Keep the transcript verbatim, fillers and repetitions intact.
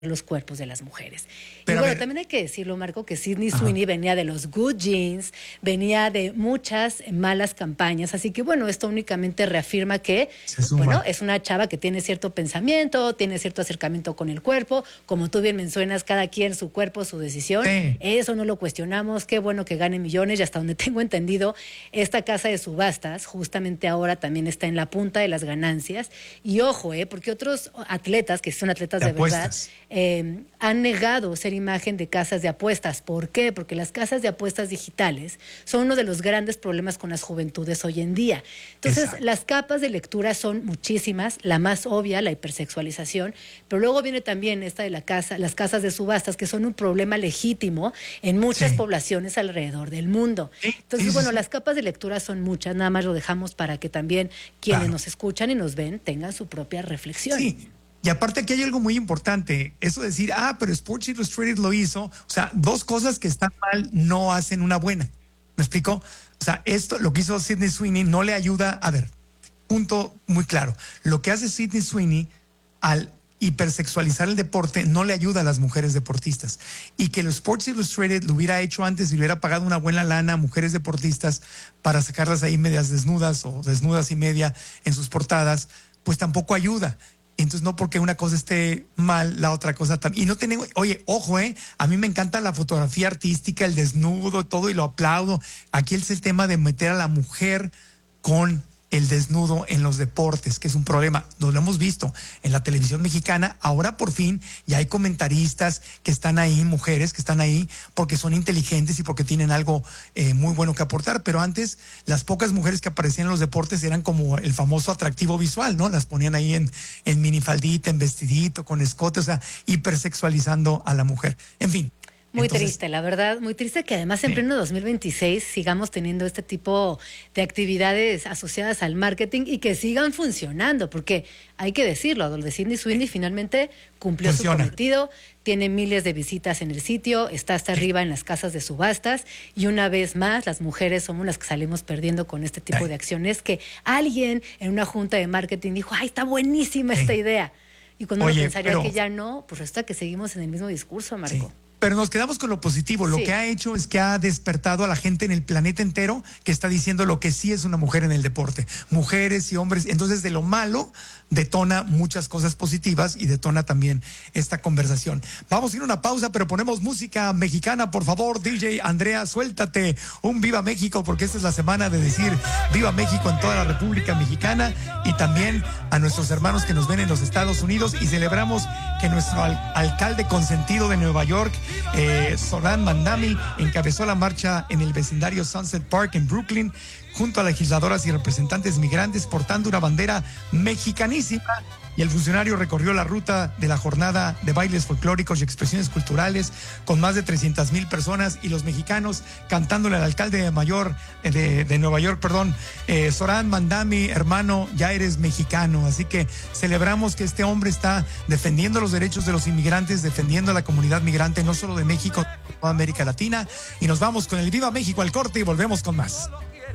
los cuerpos de las mujeres. Pero y bueno, ver, también hay que decirlo, Marco, que Sydney ajá. Sweeney venía de los good jeans, venía de muchas malas campañas, así que bueno, esto únicamente reafirma que, bueno, es una chava que tiene cierto pensamiento, tiene cierto acercamiento con el cuerpo, como tú bien mencionas, cada quien su cuerpo, su decisión, Sí. Eso no lo cuestionamos, qué bueno que gane millones, y hasta donde tengo entendido, esta casa de subastas justamente ahora también está en la punta de las ganancias, y ojo, eh, porque otros atletas, que son atletas de, de verdad, eh, han negado ser imagen de casas de apuestas. ¿Por qué? Porque las casas de apuestas digitales son uno de los grandes problemas con las juventudes hoy en día. Entonces, Exacto. las capas de lectura son muchísimas, la más obvia, la hipersexualización, pero luego viene también esta de la casa, las casas de subastas, que son un problema legítimo en muchas sí. poblaciones alrededor del mundo. Sí, Entonces, sí, bueno, sí. las capas de lectura son muchas, nada más lo dejamos para que también quienes Claro. nos escuchan y nos ven tengan su propia reflexión. Sí. Y aparte aquí hay algo muy importante, eso de decir, ah, pero Sports Illustrated lo hizo, o sea, dos cosas que están mal no hacen una buena. ¿Me explico? O sea, esto, lo que hizo Sydney Sweeney no le ayuda, a ver, punto muy claro, lo que hace Sydney Sweeney al hipersexualizar el deporte no le ayuda a las mujeres deportistas. Y que los Sports Illustrated lo hubiera hecho antes y hubiera pagado una buena lana a mujeres deportistas para sacarlas ahí medias desnudas o desnudas y media en sus portadas, pues tampoco ayuda. Entonces, no porque una cosa esté mal, la otra cosa también. Y no tenemos, oye, ojo, eh, a mí me encanta la fotografía artística, el desnudo, todo, y lo aplaudo. Aquí es el tema de meter a la mujer con el desnudo en los deportes, que es un problema. Nos lo hemos visto en la televisión mexicana. Ahora por fin ya hay comentaristas que están ahí, mujeres que están ahí porque son inteligentes y porque tienen algo eh, muy bueno que aportar. Pero antes las pocas mujeres que aparecían en los deportes eran como el famoso atractivo visual, ¿no? Las ponían ahí en, en minifaldita, en vestidito, con escote, o sea, hipersexualizando a la mujer. En fin. Muy Entonces, triste, la verdad, muy triste que además en sí. pleno dos mil veintiséis sigamos teniendo este tipo de actividades asociadas al marketing y que sigan funcionando, porque hay que decirlo, lo de Sydney Sweeney sí. finalmente cumplió Funciona. su cometido, tiene miles de visitas en el sitio, está hasta sí. arriba en las casas de subastas, y una vez más las mujeres somos las que salimos perdiendo con este tipo sí. de acciones, que alguien en una junta de marketing dijo, ¡ay, está buenísima sí. esta idea! Y cuando uno pensaría pero... que ya no, pues resulta que seguimos en el mismo discurso, Marco. Sí. Pero nos quedamos con lo positivo. Lo sí. que ha hecho es que ha despertado a la gente en el planeta entero que está diciendo lo que sí es una mujer en el deporte. Mujeres y hombres. Entonces, de lo malo detona muchas cosas positivas y detona también esta conversación. Vamos a ir a una pausa, pero ponemos música mexicana, por favor. D J Andrea, suéltate un Viva México, porque esta es la semana de decir Viva México en toda la República Mexicana, y también a nuestros hermanos que nos ven en los Estados Unidos, y celebramos que nuestro al alcalde consentido de Nueva York, Eh, Zohran Mamdani, encabezó la marcha en el vecindario Sunset Park en Brooklyn junto a legisladoras y representantes migrantes portando una bandera mexicanísima, y el funcionario recorrió la ruta de la jornada de bailes folclóricos y expresiones culturales con más de trescientas mil personas, y los mexicanos cantándole al alcalde mayor de, de Nueva York, perdón, eh, Zohran Mamdani, hermano, ya eres mexicano. Así que celebramos que este hombre está defendiendo los derechos de los inmigrantes, defendiendo a la comunidad migrante, no solo de México, sino de América Latina. Y nos vamos con el Viva México al corte y volvemos con más.